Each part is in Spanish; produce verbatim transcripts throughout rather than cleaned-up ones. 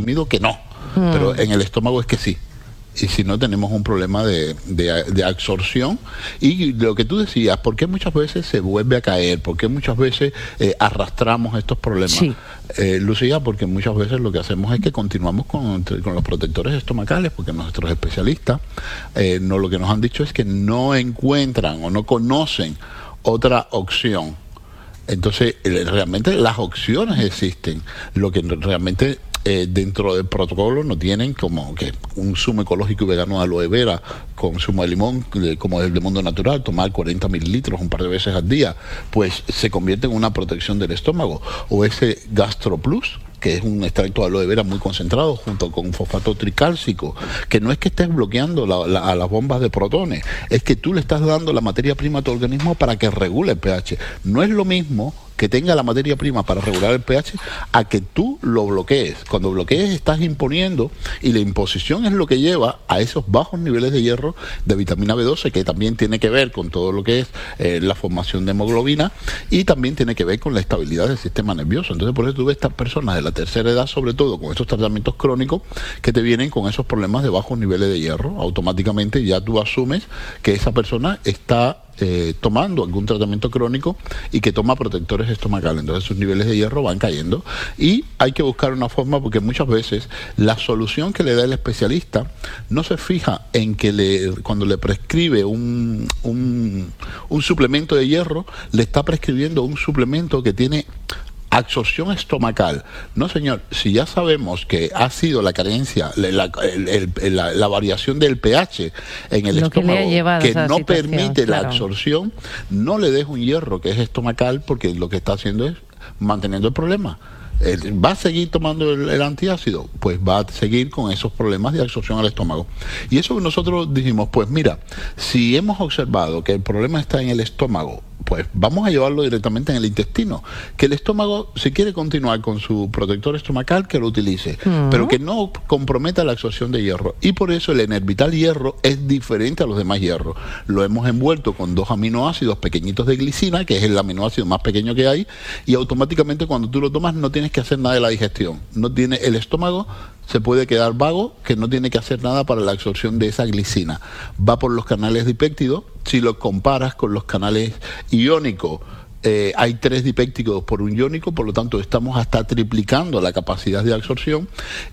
asumido que no, mm. pero en el estómago es que sí. Y si no, tenemos un problema de, de, de absorción. Y lo que tú decías, ¿por qué muchas veces se vuelve a caer? ¿Por qué muchas veces eh, arrastramos estos problemas? Sí. Eh, Lucía, porque muchas veces lo que hacemos es que continuamos con, con los protectores estomacales, porque nuestros especialistas eh, no, lo que nos han dicho es que no encuentran o no conocen otra opción. Entonces, realmente las opciones existen. Lo que realmente... Eh, dentro del protocolo no tienen como que un zumo ecológico y vegano de aloe vera con zumo de limón, de, como el de Mundo Natural, tomar cuarenta mililitros un par de veces al día, pues se convierte en una protección del estómago. O ese Gastro Plus, que es un extracto de aloe vera muy concentrado junto con fosfato tricálcico, que no es que estés bloqueando la, la, a las bombas de protones, es que tú le estás dando la materia prima a tu organismo para que regule el pH. No es lo mismo que tenga la materia prima para regular el pH a que tú lo bloquees. Cuando bloquees estás imponiendo, y la imposición es lo que lleva a esos bajos niveles de hierro, de vitamina B doce, que también tiene que ver con todo lo que es eh, la formación de hemoglobina, y también tiene que ver con la estabilidad del sistema nervioso. Entonces por eso tú ves estas personas de la tercera edad, sobre todo con estos tratamientos crónicos, que te vienen con esos problemas de bajos niveles de hierro. Automáticamente ya tú asumes que esa persona está Eh, tomando algún tratamiento crónico y que toma protectores estomacales, entonces sus niveles de hierro van cayendo, y hay que buscar una forma, porque muchas veces la solución que le da el especialista no se fija en que le, cuando le prescribe un, un, un suplemento de hierro, le está prescribiendo un suplemento que tiene absorción estomacal. No, señor, si ya sabemos que ha sido la carencia, la, el, el, la, la variación del pH en el lo estómago que, que no situación, permite claro. la absorción, no le des un hierro que es estomacal, porque lo que está haciendo es manteniendo el problema. ¿Va a seguir tomando el, el antiácido? Pues va a seguir con esos problemas de absorción al estómago. Y eso que nosotros dijimos, pues mira, si hemos observado que el problema está en el estómago, pues vamos a llevarlo directamente en el intestino. Que el estómago, si quiere continuar con su protector estomacal, que lo utilice, uh-huh. pero que no comprometa la absorción de hierro. Y por eso el Enervital hierro es diferente a los demás hierros. Lo hemos envuelto con dos aminoácidos pequeñitos de glicina, que es el aminoácido más pequeño que hay, y automáticamente cuando tú lo tomas no tienes que hacer nada de la digestión. No tiene el estómago, se puede quedar vago, que no tiene que hacer nada para la absorción de esa glicina. Va por los canales dipéptidos. Si lo comparas con los canales iónicos, eh, hay tres dipéptidos por un iónico, por lo tanto estamos hasta triplicando la capacidad de absorción.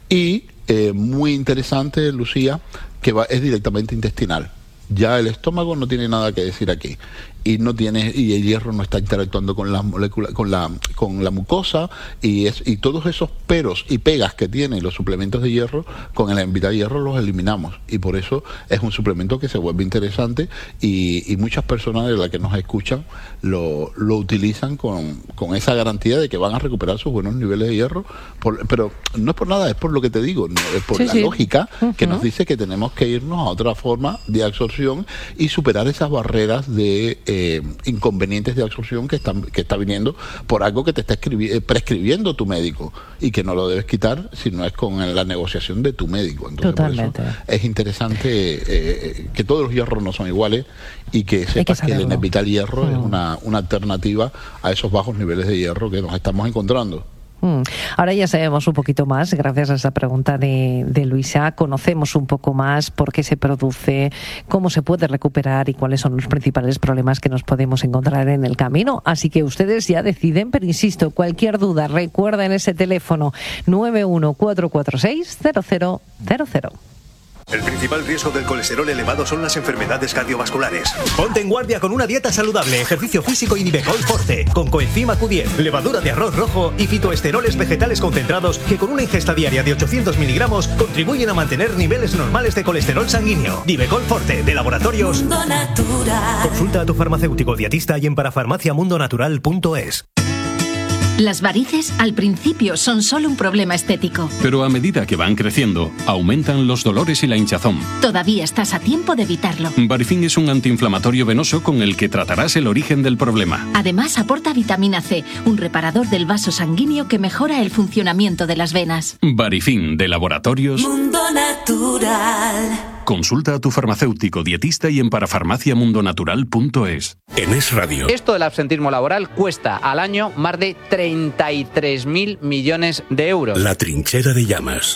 Y eh, muy interesante, Lucía, que va, es directamente intestinal. Ya el estómago no tiene nada que decir aquí, y no tiene, y el hierro no está interactuando con las moléculas, con la con la mucosa, y es y todos esos peros y pegas que tienen los suplementos de hierro, con el Enervital hierro los eliminamos, y por eso es un suplemento que se vuelve interesante, y, y muchas personas de las que nos escuchan lo, lo utilizan con, con esa garantía de que van a recuperar sus buenos niveles de hierro, por, pero no es por nada, es por lo que te digo, no, es por sí, la sí. lógica uh-huh. que nos dice que tenemos que irnos a otra forma de absorción y superar esas barreras de eh, inconvenientes de absorción que están que está viniendo por algo que te está escribi- prescribiendo tu médico, y que no lo debes quitar si no es con la negociación de tu médico. Entonces, totalmente. Por eso es interesante eh, que todos los hierros no son iguales, y que sepas que, que el Enervital hierro mm. es una, una alternativa a esos bajos niveles de hierro que nos estamos encontrando. Mm. Ahora ya sabemos un poquito más, gracias a esa pregunta de, de Luisa, conocemos un poco más por qué se produce, cómo se puede recuperar y cuáles son los principales problemas que nos podemos encontrar en el camino. Así que ustedes ya deciden, pero insisto, cualquier duda, recuerden ese teléfono nueve uno cuatro cuatro seis cero cero cero cero. El principal riesgo del colesterol elevado son las enfermedades cardiovasculares. Ponte en guardia con una dieta saludable, ejercicio físico y Nivecol Forte, con coenzima Q diez, levadura de arroz rojo y fitoesteroles vegetales concentrados que con una ingesta diaria de ochocientos miligramos contribuyen a mantener niveles normales de colesterol sanguíneo. Nivecol Forte, de Laboratorios Mundo Natural. Consulta a tu farmacéutico dietista y en parafarmacia mundo natural punto es. Las varices al principio son solo un problema estético. Pero a medida que van creciendo, aumentan los dolores y la hinchazón. Todavía estás a tiempo de evitarlo. Varifin es un antiinflamatorio venoso con el que tratarás el origen del problema. Además aporta vitamina C, un reparador del vaso sanguíneo que mejora el funcionamiento de las venas. Varifin, de Laboratorios Mundo Natural. Consulta a tu farmacéutico dietista y en parafarmacia mundo natural punto es. En Es Radio. Esto del absentismo laboral cuesta al año más de treinta y tres mil millones de euros. La trinchera de llamas.